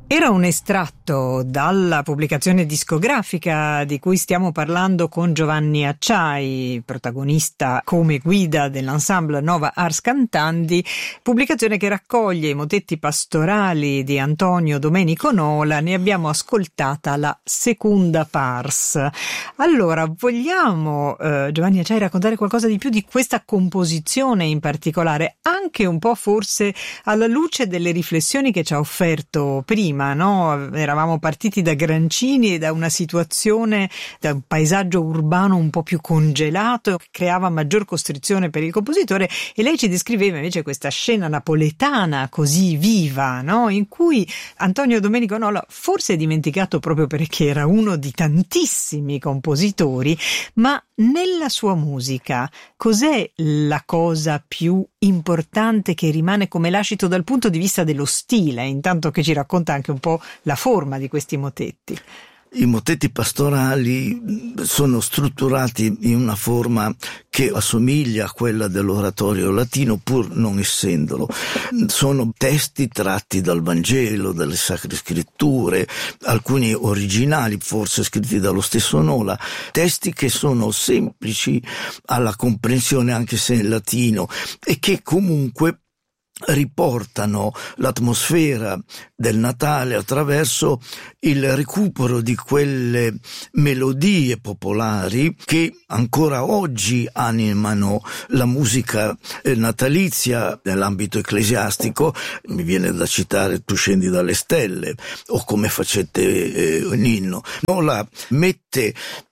Era un estratto dalla pubblicazione discografica di cui stiamo parlando con Giovanni Acciai, protagonista come guida dell'ensemble Nova Ars Cantandi, pubblicazione che raccoglie i motetti pastorali di Antonio Domenico Nola. Ne abbiamo ascoltata la seconda pars. Allora, vogliamo, Giovanni Acciai, raccontare qualcosa di più di questa composizione in particolare, anche un po' forse alla luce delle riflessioni che ci ha offerto prima? No? Eravamo partiti da Grancini e da una situazione, da un paesaggio urbano un po' più congelato, che creava maggior costrizione per il compositore, e lei ci descriveva invece questa scena napoletana così viva, no? In cui Antonio Domenico Nola, forse dimenticato proprio perché era uno di tantissimi compositori, ma nella sua musica cos'è la cosa più importante che rimane come lascito dal punto di vista dello stile, intanto che ci racconta anche un po' la forma di questi motetti? I motetti pastorali sono strutturati in una forma che assomiglia a quella dell'oratorio latino, pur non essendolo. Sono testi tratti dal Vangelo, dalle Sacre Scritture, alcuni originali, forse scritti dallo stesso Nola, testi che sono semplici alla comprensione anche se in latino e che comunque riportano l'atmosfera del Natale attraverso il recupero di quelle melodie popolari che ancora oggi animano la musica natalizia nell'ambito ecclesiastico. Mi viene da citare Tu scendi dalle stelle o Come facete un inno. Nola mette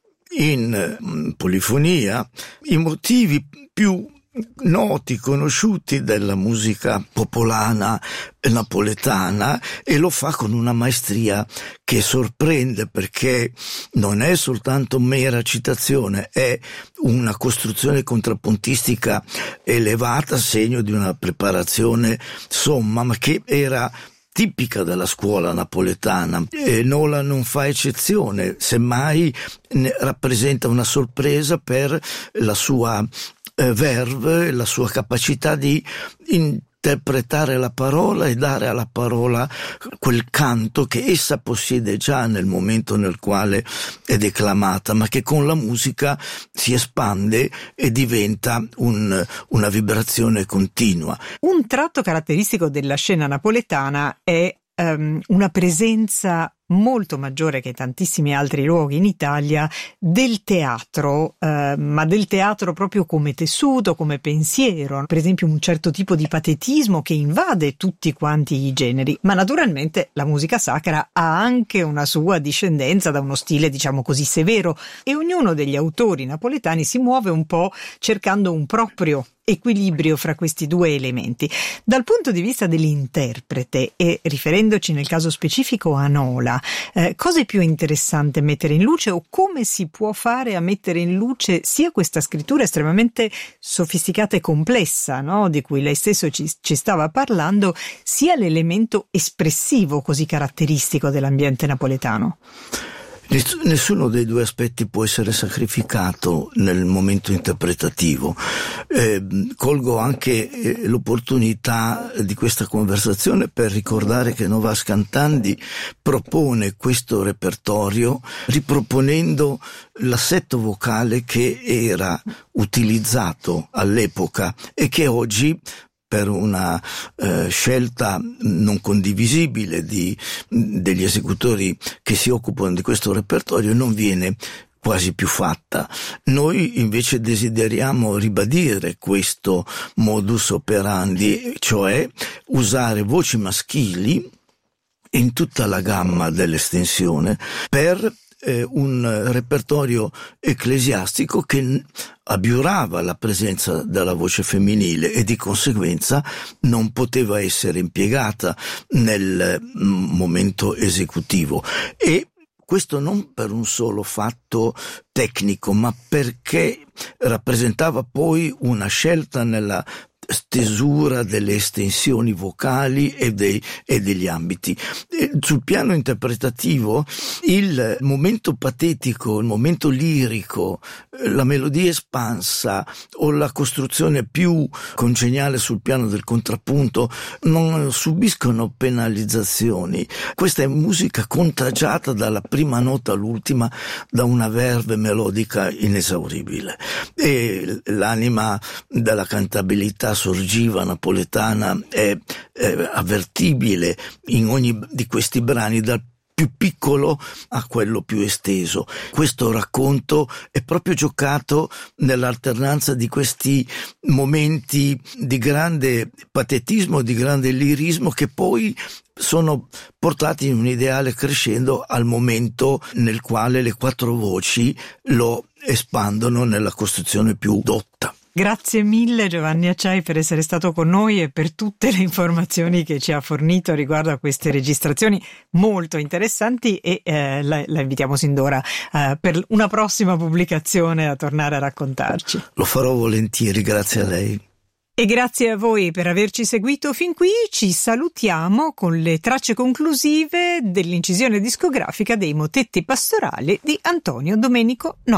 in polifonia i motivi più noti, conosciuti della musica popolana napoletana, e lo fa con una maestria che sorprende, perché non è soltanto mera citazione, è una costruzione contrappuntistica elevata, segno di una preparazione somma, ma che era tipica della scuola napoletana. E Nola non fa eccezione, semmai rappresenta una sorpresa per la sua verve, la sua capacità di interpretare la parola e dare alla parola quel canto che essa possiede già nel momento nel quale è declamata, ma che con la musica si espande e diventa una vibrazione continua. Un tratto caratteristico della scena napoletana è una presenza molto maggiore che in tantissimi altri luoghi in Italia del teatro, ma del teatro proprio come tessuto, come pensiero, per esempio un certo tipo di patetismo che invade tutti quanti i generi, ma naturalmente la musica sacra ha anche una sua discendenza da uno stile, diciamo così, severo, e ognuno degli autori napoletani si muove un po' cercando un proprio equilibrio fra questi due elementi. Dal punto di vista dell'interprete, e riferendoci nel caso specifico a Nola, cosa è più interessante mettere in luce, o come si può fare a mettere in luce sia questa scrittura estremamente sofisticata e complessa, no? Di cui lei stesso ci stava parlando, sia l'elemento espressivo così caratteristico dell'ambiente napoletano? Nessuno dei due aspetti può essere sacrificato nel momento interpretativo. Colgo anche l'opportunità di questa conversazione per ricordare che Nova Ars Cantandi propone questo repertorio riproponendo l'assetto vocale che era utilizzato all'epoca e che oggi, per una scelta non condivisibile degli esecutori che si occupano di questo repertorio, non viene quasi più fatta. Noi invece desideriamo ribadire questo modus operandi, cioè usare voci maschili in tutta la gamma dell'estensione per un repertorio ecclesiastico che abiurava la presenza della voce femminile e di conseguenza non poteva essere impiegata nel momento esecutivo. E questo non per un solo fatto tecnico, ma perché rappresentava poi una scelta nella stesura delle estensioni vocali e degli ambiti. Sul piano interpretativo il momento patetico, il momento lirico, la melodia espansa o la costruzione più congeniale sul piano del contrappunto non subiscono penalizzazioni. Questa è musica contagiata dalla prima nota all'ultima da una verve melodica inesauribile, e l'anima della cantabilità sorgiva napoletana è avvertibile in ogni di questi brani, dal più piccolo a quello più esteso. Questo racconto è proprio giocato nell'alternanza di questi momenti di grande patetismo, di grande lirismo, che poi sono portati in un ideale crescendo al momento nel quale le quattro voci lo espandono nella costruzione più dotta. Grazie mille Giovanni Acciai per essere stato con noi e per tutte le informazioni che ci ha fornito riguardo a queste registrazioni molto interessanti, e la invitiamo sin d'ora per una prossima pubblicazione a tornare a raccontarci. Lo farò volentieri, grazie a lei. E grazie a voi per averci seguito fin qui. Ci salutiamo con le tracce conclusive dell'incisione discografica dei motetti pastorali di Antonio Domenico Novi.